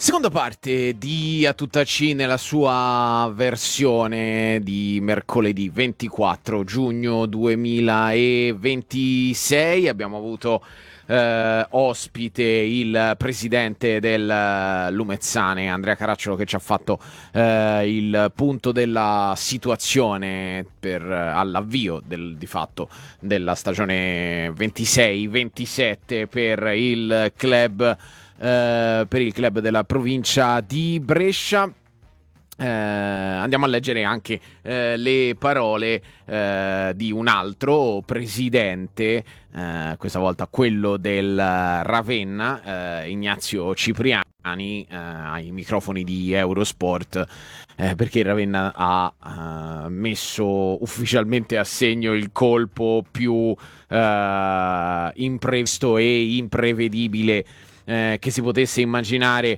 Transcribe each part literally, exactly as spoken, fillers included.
Seconda parte di A Tutta C nella sua versione di mercoledì ventiquattro giugno duemilaventisei. Abbiamo avuto eh, ospite il presidente del Lumezzane, Andrea Caracciolo, che ci ha fatto eh, il punto della situazione per all'avvio del, di fatto della stagione ventisei ventisette per il club Uh, per il club della provincia di Brescia. Uh, andiamo a leggere anche uh, le parole uh, di un altro presidente, uh, questa volta quello del Ravenna, uh, Ignazio Cipriani, uh, ai microfoni di Eurosport, uh, perché il Ravenna ha uh, messo ufficialmente a segno il colpo più uh, imprevisto e imprevedibile Eh, che si potesse immaginare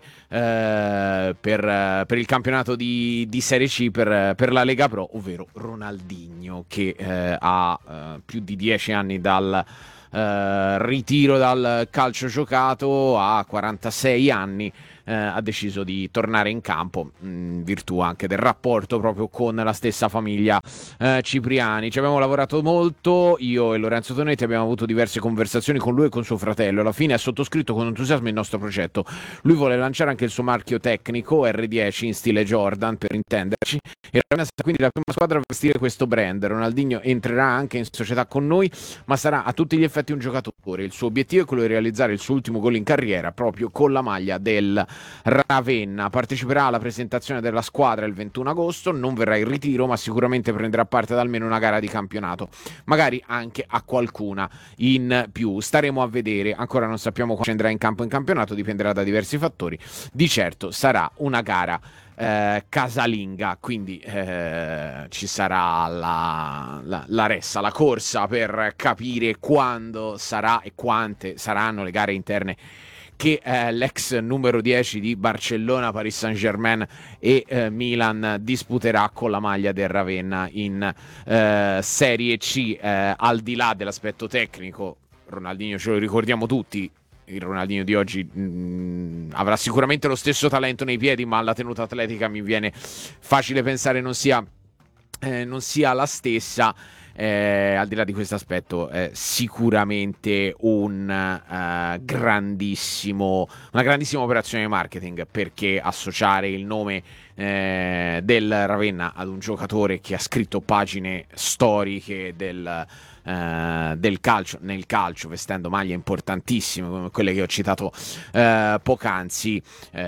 eh, per, per il campionato di, di Serie C per, per la Lega Pro, ovvero Ronaldinho, che eh, ha eh, più di dieci anni dal eh, ritiro dal calcio giocato, ha quarantasei anni. Eh, ha deciso di tornare in campo in virtù anche del rapporto proprio con la stessa famiglia eh, Cipriani. Ci abbiamo lavorato molto, io e Lorenzo Tonetti abbiamo avuto diverse conversazioni con lui e con suo fratello. Alla fine ha sottoscritto con entusiasmo il nostro progetto. Lui vuole lanciare anche il suo marchio tecnico R dieci in stile Jordan, per intenderci, e sarà quindi la prima squadra a vestire questo brand. Ronaldinho entrerà anche in società con noi, ma sarà a tutti gli effetti un giocatore. Il suo obiettivo è quello di realizzare il suo ultimo gol in carriera proprio con la maglia del Ravenna. Parteciperà alla presentazione della squadra il ventuno agosto, non verrà in ritiro, ma sicuramente prenderà parte ad almeno una gara di campionato, magari anche a qualcuna in più. Staremo a vedere, ancora non sappiamo quando andrà in campo in campionato, dipenderà da diversi fattori. Di certo sarà una gara Eh, casalinga, quindi eh, ci sarà la, la, la ressa, la corsa per capire quando sarà e quante saranno le gare interne che eh, l'ex numero dieci di Barcellona, Paris Saint-Germain e eh, Milan disputerà con la maglia del Ravenna in eh, Serie C. Eh, al di là dell'aspetto tecnico, Ronaldinho ce lo ricordiamo tutti. Il Ronaldinho di oggi mh, avrà sicuramente lo stesso talento nei piedi, ma la tenuta atletica mi viene facile pensare non sia, eh, non sia la stessa. Eh, al di là di questo aspetto, eh, sicuramente un uh, grandissimo, una grandissima operazione di marketing, perché associare il nome eh, del Ravenna ad un giocatore che ha scritto pagine storiche del Uh, del calcio, nel calcio, vestendo maglie importantissime come quelle che ho citato uh, poc'anzi, uh,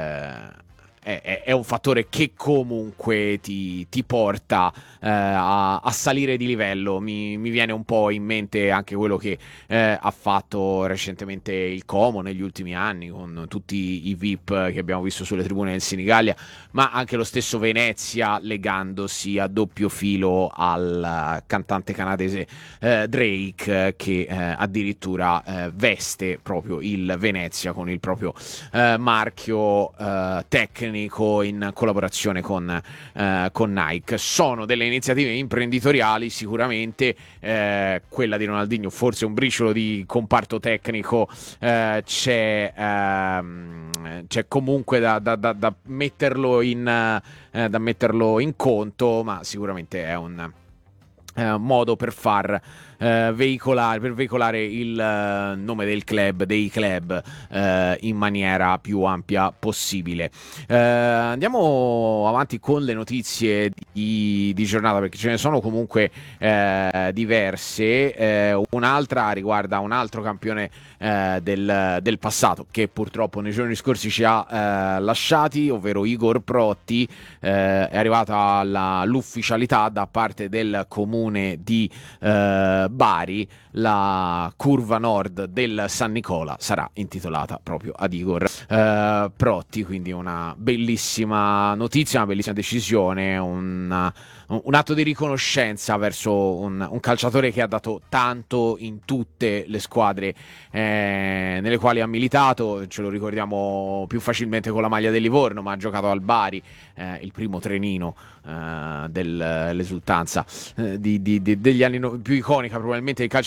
È, è un fattore che comunque ti, ti porta eh, a, a salire di livello. Mi, mi viene un po' in mente anche quello che eh, ha fatto recentemente il Como negli ultimi anni, con tutti i V I P che abbiamo visto sulle tribune del Senigallia, ma anche lo stesso Venezia legandosi a doppio filo al cantante canadese eh, Drake, che eh, addirittura eh, veste proprio il Venezia con il proprio eh, marchio eh, tecnico in collaborazione con, eh, con Nike. Sono delle iniziative imprenditoriali sicuramente. Eh, quella di Ronaldinho forse un briciolo di comparto tecnico eh, c'è, ehm, c'è comunque da, da, da, da metterlo in eh, da metterlo in conto, ma sicuramente è un eh, modo per far eh, veicolare per veicolare il eh, nome del club, dei club eh, in maniera più ampia possibile. Eh, andiamo avanti con le notizie di, di giornata, perché ce ne sono comunque eh, diverse. Eh, un'altra riguarda un altro campione eh, del, del passato, che purtroppo nei giorni scorsi ci ha eh, lasciati, ovvero Igor Protti. Eh, è arrivata la, l'ufficialità da parte del comune di eh, Bari. La curva nord del San Nicola sarà intitolata proprio ad Igor eh, Protti, quindi una bellissima notizia, una bellissima decisione, un, un atto di riconoscenza verso un, un calciatore che ha dato tanto in tutte le squadre eh, nelle quali ha militato. Ce lo ricordiamo più facilmente con la maglia del Livorno, ma ha giocato al Bari, eh, il primo trenino eh, dell'esultanza eh, di, di, di, degli anni no- più iconica probabilmente del calcio italiano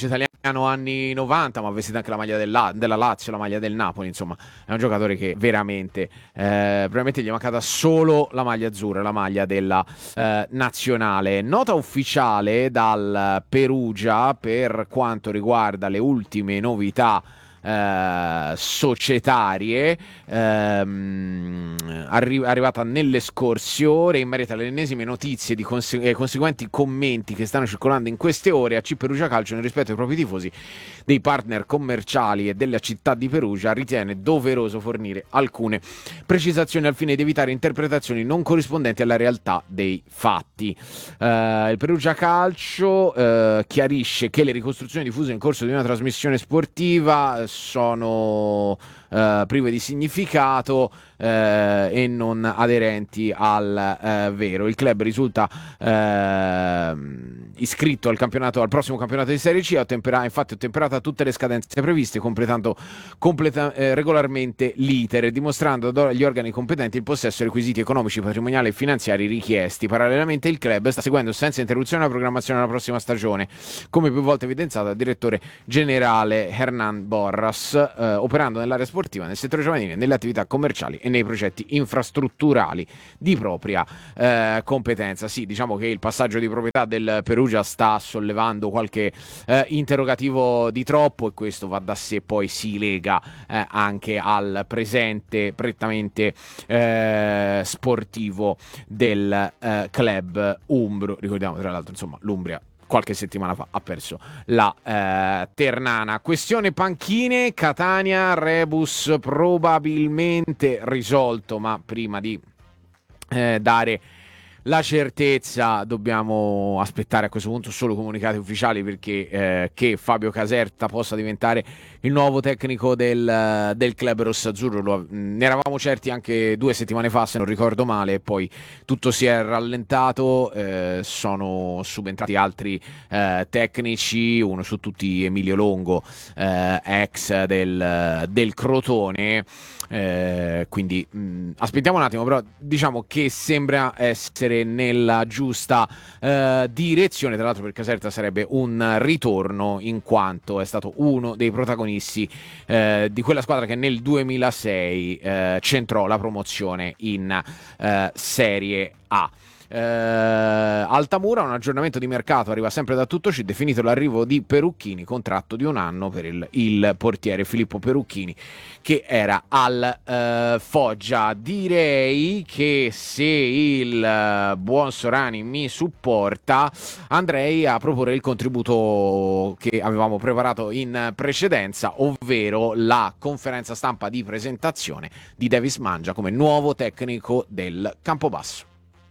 anni novanta, ma ha vestito anche la maglia della, della Lazio, la maglia del Napoli, insomma è un giocatore che veramente eh, probabilmente gli è mancata solo la maglia azzurra, la maglia della eh, nazionale. Nota ufficiale dal Perugia per quanto riguarda le ultime novità Uh, societarie, ehm, arri- arrivata nelle scorse ore in merito alle ennesime notizie di conse- eh, conseguenti commenti che stanno circolando in queste ore. A C Perugia Calcio, nel rispetto ai propri tifosi, dei partner commerciali e della città di Perugia, ritiene doveroso fornire alcune precisazioni al fine di evitare interpretazioni non corrispondenti alla realtà dei fatti. Uh, il Perugia Calcio uh, chiarisce che le ricostruzioni diffuse in corso di una trasmissione sportiva sono eh, prive di significato eh, e non aderenti al eh, vero. Il club risulta eh, iscritto al campionato, al prossimo campionato di Serie C, ha ottempera, infatti ha ottemperato a tutte le scadenze previste, completando completa, eh, regolarmente l'iter e dimostrando agli organi competenti il possesso dei requisiti economici, patrimoniali e finanziari richiesti. Parallelamente il club sta seguendo senza interruzione la programmazione della prossima stagione, come più volte evidenziato dal direttore generale Hernan Borras, eh, operando nell'area sportiva, nel settore giovanile, nelle attività commerciali e nei progetti infrastrutturali di propria eh, competenza. Sì, diciamo che il passaggio di proprietà del Perugia sta sollevando qualche eh, interrogativo di troppo, e questo va da sé, poi si lega eh, anche al presente prettamente eh, sportivo del eh, club umbro. Ricordiamo tra l'altro, insomma, l'Umbria qualche settimana fa ha perso la eh, Ternana. Questione panchine, Catania, rebus probabilmente risolto, ma prima di eh, dare la certezza dobbiamo aspettare a questo punto solo comunicati ufficiali, perché eh, che Fabio Caserta possa diventare il nuovo tecnico del, del club rossazzurro lo, ne eravamo certi anche due settimane fa, se non ricordo male, e poi tutto si è rallentato, eh, sono subentrati altri eh, tecnici, uno su tutti Emilio Longo, eh, ex del, del Crotone. Eh, quindi mh, aspettiamo un attimo, però diciamo che sembra essere nella giusta eh, direzione. Tra l'altro per Caserta sarebbe un ritorno, in quanto è stato uno dei protagonisti eh, di quella squadra che nel duemilasei eh, centrò la promozione in eh, Serie A. Eh, Altamura, un aggiornamento di mercato arriva sempre da Tuttoci, definito l'arrivo di Perucchini, contratto di un anno per il, il portiere Filippo Perucchini, che era al eh, Foggia. Direi che se il eh, buon Sorani mi supporta, andrei a proporre il contributo che avevamo preparato in precedenza, ovvero la conferenza stampa di presentazione di Davis Mangia come nuovo tecnico del Campobasso.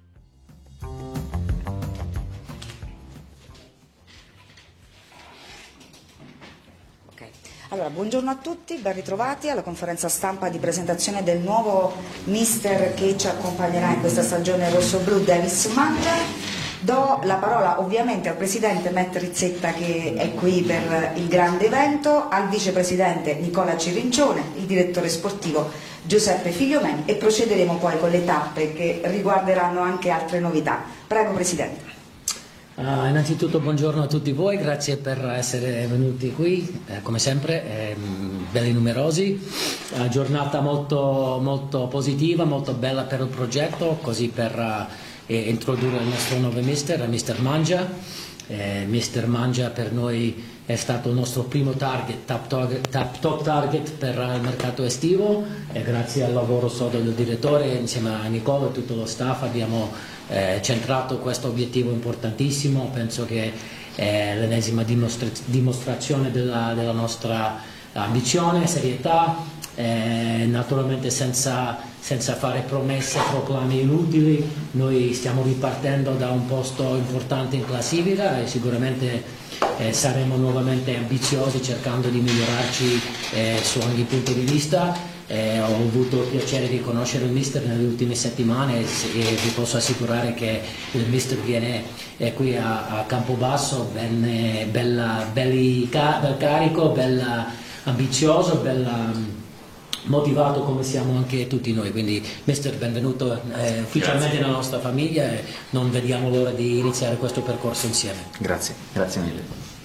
Allora, buongiorno a tutti, ben ritrovati alla conferenza stampa di presentazione del nuovo mister che ci accompagnerà in questa stagione rosso-blu, Davis Mangia. Do la parola ovviamente al presidente Matt Rizzetta, che è qui per il grande evento, al vicepresidente Nicola Cirincione, il direttore sportivo Giuseppe Figliomeni, e procederemo poi con le tappe che riguarderanno anche altre novità. Prego Presidente. Uh, innanzitutto buongiorno a tutti voi, grazie per essere venuti qui, eh, come sempre, eh, belli numerosi, uh, giornata molto, molto positiva, molto bella per il progetto, così per uh, eh, introdurre il nostro nuovo mister, mister Mangia. Eh, mister Mangia per noi è stato il nostro primo target, top target, top, top target per il mercato estivo, e grazie al lavoro sodo del direttore insieme a Nicola e tutto lo staff abbiamo Eh, centrato questo obiettivo importantissimo. Penso che è l'ennesima dimostra dimostrazione della, della nostra ambizione, serietà, eh, naturalmente senza, senza fare promesse, proclami inutili. Noi stiamo ripartendo da un posto importante in classifica e sicuramente eh, saremo nuovamente ambiziosi, cercando di migliorarci eh, su ogni punto di vista. Eh, ho avuto il piacere di conoscere il mister nelle ultime settimane e, e vi posso assicurare che il mister viene eh, qui a, a Campobasso ben, eh, bella, belli, ca bel carico, bella, ambizioso, bella, motivato come siamo anche tutti noi. Quindi mister, benvenuto eh, ufficialmente Grazie. Nella nostra famiglia, e non vediamo l'ora di iniziare questo percorso insieme. Grazie, grazie mille.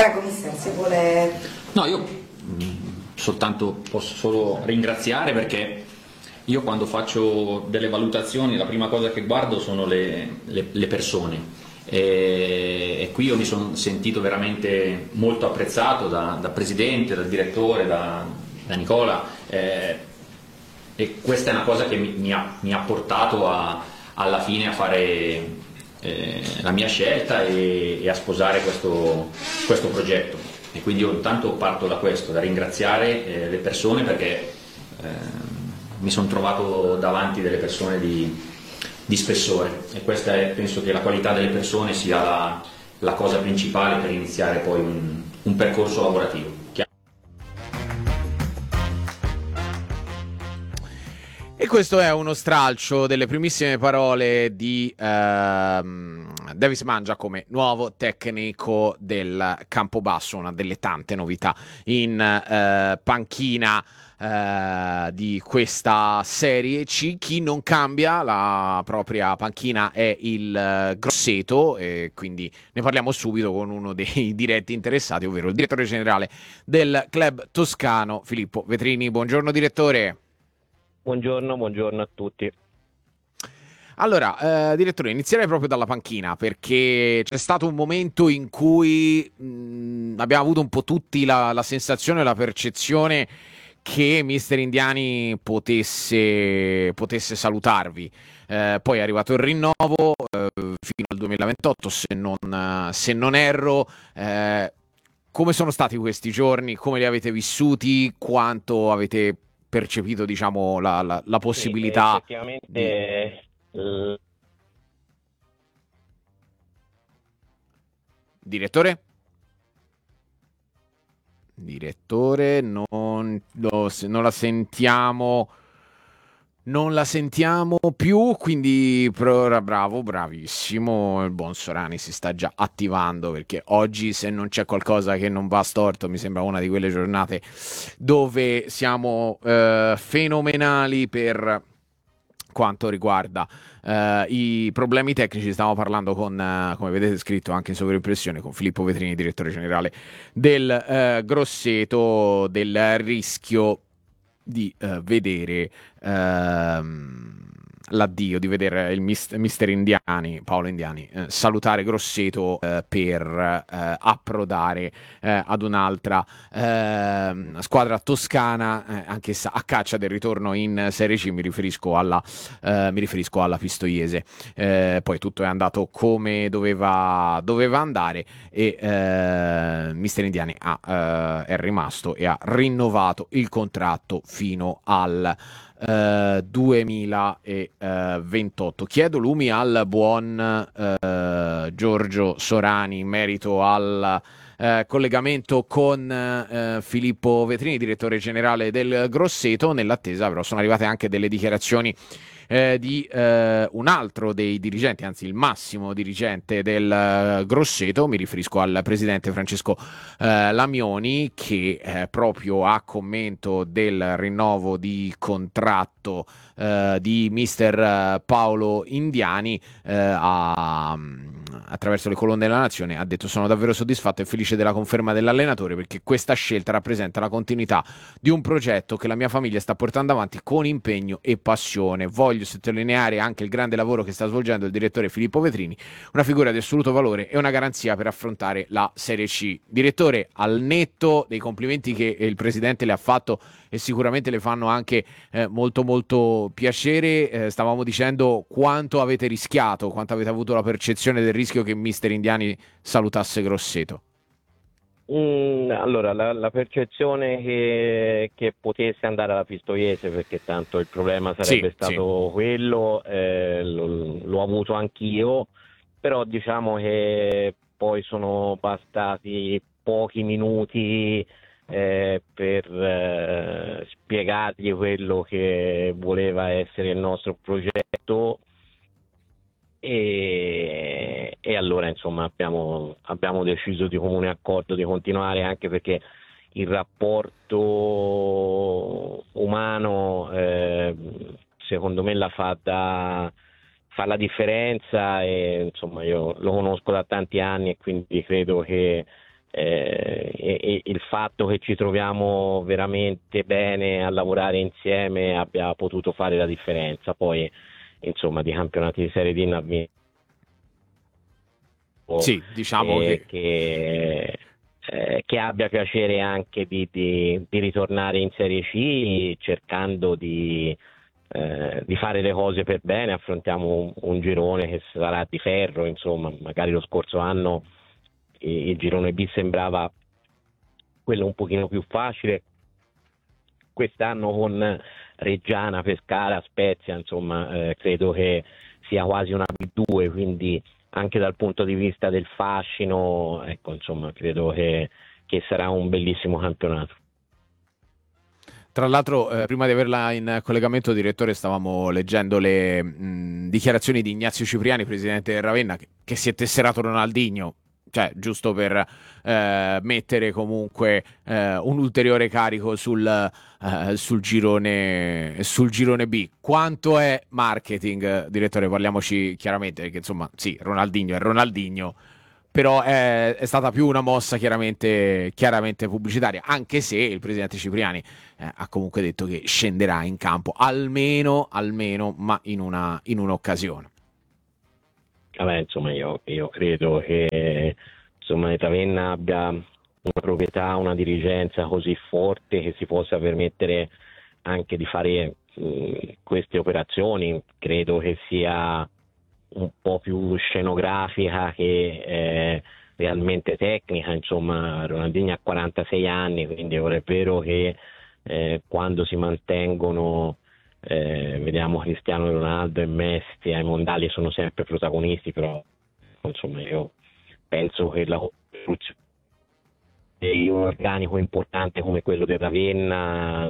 Prego mister, se vuole... No, io mh, soltanto posso solo ringraziare, perché io quando faccio delle valutazioni la prima cosa che guardo sono le, le, le persone. E, e qui io mi sono sentito veramente molto apprezzato da, da presidente, dal direttore, da, da Nicola, eh, e questa è una cosa che mi, mi, ha, mi ha portato a, alla fine a fare eh, la mia scelta e, e a sposare questo, questo progetto. E quindi io intanto parto da questo, da ringraziare eh, le persone, perché eh, mi sono trovato davanti delle persone di di spessore, e questa è, penso che la qualità delle persone sia la, la cosa principale per iniziare poi un, un percorso lavorativo. E questo è uno stralcio delle primissime parole di ehm, Davis Mangia come nuovo tecnico del Campobasso, una delle tante novità in eh, panchina Uh, di questa Serie C. Chi non cambia la propria panchina è il uh, Grosseto, e quindi ne parliamo subito con uno dei diretti interessati, ovvero il direttore generale del club toscano, Filippo Vetrini. Buongiorno direttore. Buongiorno, buongiorno a tutti. Allora, eh, direttore, inizierei proprio dalla panchina, perché c'è stato un momento in cui mh, abbiamo avuto un po' tutti la, la sensazione, la percezione che mister Indiani potesse, potesse salutarvi. Eh, poi è arrivato il rinnovo eh, fino al duemilaventotto, se non, se non erro. Eh, come sono stati questi giorni? Come li avete vissuti? Quanto avete percepito, diciamo, la, la, la possibilità? Sì, effettivamente di... eh... Direttore? Direttore, non, lo, non la sentiamo, non la sentiamo più, quindi bravo, bravissimo, il buon Sorani si sta già attivando, perché oggi, se non c'è qualcosa che non va storto, mi sembra una di quelle giornate dove siamo eh, fenomenali per quanto riguarda uh, i problemi tecnici. Stiamo parlando con, uh, come vedete scritto anche in sovraimpressione, con Filippo Vetrini, direttore generale del uh, Grosseto, del rischio di uh, vedere uh, l'addio, di vedere il mister, mister Indiani, Paolo Indiani, eh, salutare Grosseto eh, per eh, approdare eh, ad un'altra eh, squadra toscana, eh, anch'essa a caccia del ritorno in Serie C. Mi riferisco alla, eh, mi riferisco alla Pistoiese. Eh, poi tutto è andato come doveva, doveva andare, e eh, mister Indiani ha, eh, è rimasto e ha rinnovato il contratto fino al Uh, duemilaventotto. Chiedo lumi al buon uh, Giorgio Sorani in merito al uh, collegamento con uh, Filippo Vetrini, direttore generale del Grosseto. Nell'attesa però sono arrivate anche delle dichiarazioni Eh, di eh, un altro dei dirigenti, anzi il massimo dirigente del eh, Grosseto. Mi riferisco al presidente Francesco eh, Lamioni, che eh, proprio a commento del rinnovo di contratto eh, di mister Paolo Indiani eh, ha, attraverso le colonne della Nazione, ha detto: sono davvero soddisfatto e felice della conferma dell'allenatore, perché questa scelta rappresenta la continuità di un progetto che la mia famiglia sta portando avanti con impegno e passione. Voglio sottolineare anche il grande lavoro che sta svolgendo il direttore Filippo Vetrini, una figura di assoluto valore e una garanzia per affrontare la Serie C. Direttore, al netto dei complimenti che il presidente le ha fatto, e sicuramente le fanno anche eh, molto molto piacere, eh, stavamo dicendo quanto avete rischiato, quanto avete avuto la percezione del rischio che mister Indiani salutasse Grosseto. Mm, allora, la, la percezione che, che potesse andare alla Pistoiese, perché tanto il problema sarebbe sì, stato sì. quello, eh, lo, l'ho avuto anch'io, però diciamo che poi sono bastati pochi minuti eh, per eh, spiegargli quello che voleva essere il nostro progetto. E, e allora insomma abbiamo, abbiamo deciso di comune accordo di continuare, anche perché il rapporto umano eh, secondo me la fa, da, fa la differenza, e insomma io lo conosco da tanti anni e quindi credo che eh, e, e il fatto che ci troviamo veramente bene a lavorare insieme abbia potuto fare la differenza. Poi insomma di campionati di Serie D ne ha vinto, Sì, diciamo eh, che che, eh, che abbia piacere anche di, di, di ritornare in Serie C cercando di, eh, di fare le cose per bene. Affrontiamo un, un girone che sarà di ferro, insomma, magari lo scorso anno il, il girone B sembrava quello un pochino più facile, quest'anno con Reggiana, Pescara, Spezia, insomma, eh, credo che sia quasi una B due, quindi anche dal punto di vista del fascino, ecco, insomma, credo che, che sarà un bellissimo campionato. Tra l'altro, eh, prima di averla in collegamento, direttore, stavamo leggendo le mh, dichiarazioni di Ignazio Cipriani, presidente del Ravenna, che, che si è tesserato Ronaldinho, cioè giusto per eh, mettere comunque eh, un ulteriore carico sul, eh, sul, girone, sul girone B. Quanto è marketing, direttore? Parliamoci chiaramente, perché insomma, sì, Ronaldinho è Ronaldinho, però è, è stata più una mossa chiaramente, chiaramente pubblicitaria, anche se il presidente Cipriani eh, ha comunque detto che scenderà in campo almeno, almeno ma in una in un'occasione. Vabbè, insomma, io, io credo che insomma, il Ravenna abbia una proprietà, una dirigenza così forte che si possa permettere anche di fare mh, queste operazioni. Credo che sia un po' più scenografica che eh, realmente tecnica. Insomma, Ronaldinho ha quarantasei anni, quindi ora è vero che eh, quando si mantengono eh, vediamo Cristiano Ronaldo e Messi ai mondiali sono sempre protagonisti, però insomma io penso che la costruzione di un organico importante come quello del Ravenna,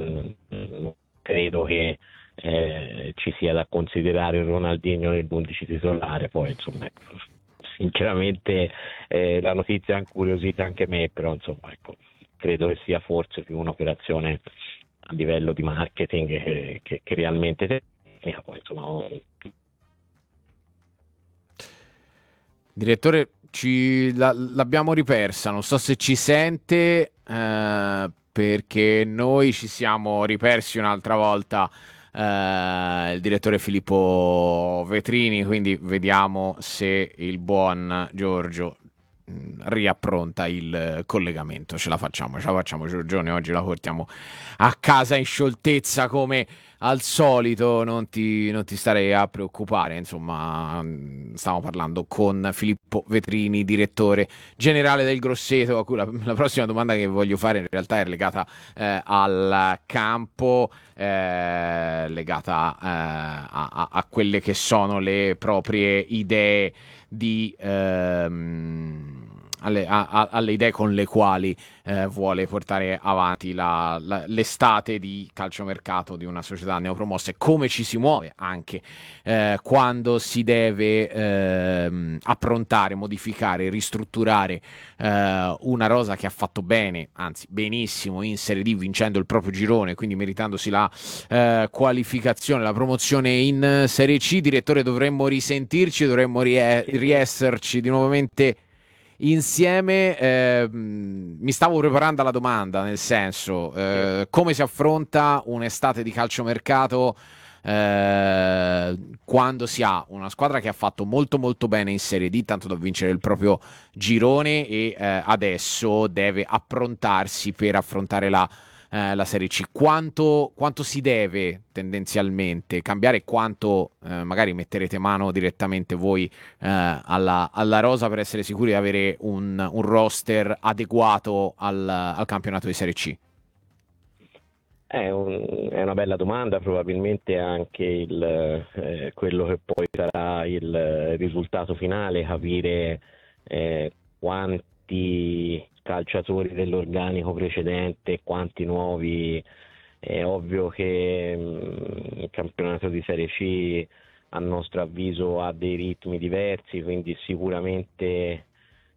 credo che eh, ci sia da considerare Ronaldinho nell'undici titolare. Poi insomma ecco, sinceramente eh, la notizia ha incuriosito anche me, però insomma ecco, credo che sia forse più un'operazione a livello di marketing che, che, che realmente tecnica. Poi insomma. Direttore, ci, la, l'abbiamo ripersa, non so se ci sente, eh, perché noi ci siamo ripersi un'altra volta eh, il direttore Filippo Vetrini, quindi vediamo se il buon Giorgio mh, riappronta il collegamento. Ce la facciamo, ce la facciamo Giorgione, oggi la portiamo a casa in scioltezza come al solito, non ti, non ti starei a preoccupare, insomma, stiamo parlando con Filippo Vetrini, direttore generale del Grosseto, a cui la, la prossima domanda che voglio fare in realtà è legata eh, al campo, eh, legata eh, a, a, a quelle che sono le proprie idee di... Ehm, Alle, a, a, alle idee con le quali eh, vuole portare avanti la, la, l'estate di calciomercato di una società neopromossa, e come ci si muove anche eh, quando si deve eh, approntare, modificare, ristrutturare eh, una rosa che ha fatto bene, anzi benissimo in Serie D, vincendo il proprio girone, quindi meritandosi la eh, qualificazione, la promozione in Serie C. Direttore, dovremmo risentirci, dovremmo rie- riesserci di nuovamente insieme. Eh, mi stavo preparando alla domanda, nel senso, eh, come si affronta un'estate di calciomercato eh, quando si ha una squadra che ha fatto molto molto bene in Serie D, tanto da vincere il proprio girone, e eh, adesso deve approntarsi per affrontare la Eh, la Serie C. Quanto, quanto si deve tendenzialmente cambiare, quanto eh, magari metterete mano direttamente voi eh, alla, alla rosa per essere sicuri di avere un, un roster adeguato al, al campionato di Serie C? È, un, è una bella domanda, probabilmente anche il, eh, quello che poi sarà il risultato finale, capire eh, quanti calciatori dell'organico precedente, quanti nuovi. È ovvio che mh, il campionato di Serie C a nostro avviso ha dei ritmi diversi, quindi sicuramente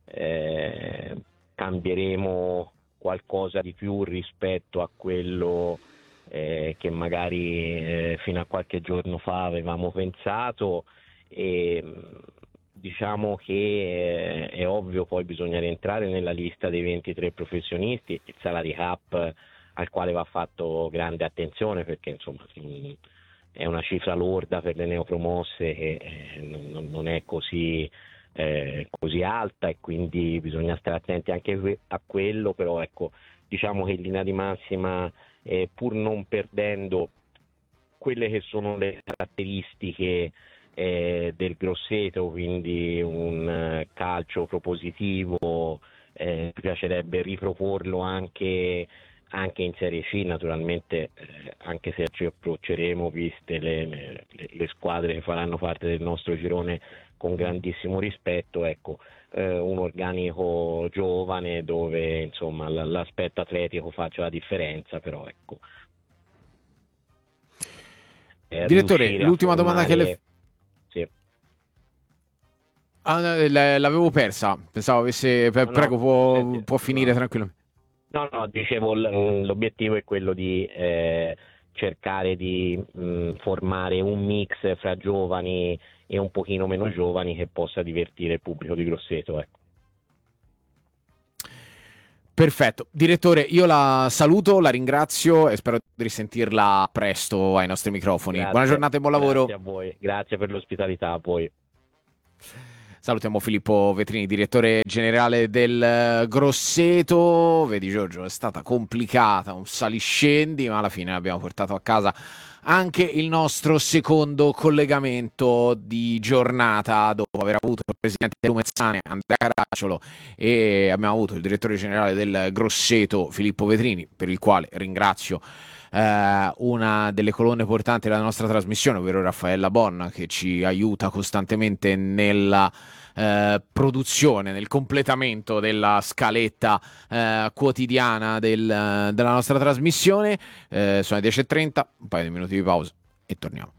eh, cambieremo qualcosa di più rispetto a quello eh, che magari eh, fino a qualche giorno fa avevamo pensato, e diciamo che eh, è ovvio, poi bisogna rientrare nella lista dei ventitré professionisti, il salary cap eh, al quale va fatto grande attenzione, perché insomma mh, è una cifra lorda per le neopromosse che eh, non, non è così, eh, così alta, e quindi bisogna stare attenti anche que- a quello, però ecco, diciamo che in linea di massima, eh, pur non perdendo quelle che sono le caratteristiche eh, del Grosseto, quindi un eh, calcio propositivo, eh, mi piacerebbe riproporlo anche, anche in Serie C, naturalmente, eh, anche se ci approcceremo, viste le, le, le squadre che faranno parte del nostro girone, con grandissimo rispetto, ecco, eh, un organico giovane dove insomma l- l'aspetto atletico faccia la differenza, però ecco. Eh, Direttore, riuscire a l'ultima domanda che le... formare- sì. Ah, no, l- l'avevo persa, pensavo avesse... pre- No, no, Prego, può, senti, può finire no. tranquillamente. No, no, dicevo, l- l'obiettivo è quello di eh, cercare di mh, formare un mix fra giovani e un pochino meno giovani che possa divertire il pubblico di Grosseto, ecco. Perfetto, direttore, io la saluto, la ringrazio e spero di risentirla presto ai nostri microfoni. Buona Grazie, giornata e buon lavoro. grazie a voi, grazie per l'ospitalità poi. Salutiamo Filippo Vetrini, direttore generale del Grosseto. Vedi Giorgio, è stata complicata, un saliscendi, ma alla fine abbiamo portato a casa anche il nostro secondo collegamento di giornata, dopo aver avuto il presidente Lumezzane, Andrea Caracciolo, e abbiamo avuto il direttore generale del Grosseto, Filippo Vetrini, per il quale ringrazio eh, una delle colonne portanti della nostra trasmissione, ovvero Raffaella Bonna, che ci aiuta costantemente nella eh, produzione, nel completamento della scaletta eh, quotidiana del, della nostra trasmissione. Eh, sono le dieci e trenta, un paio di minuti di pausa e torniamo.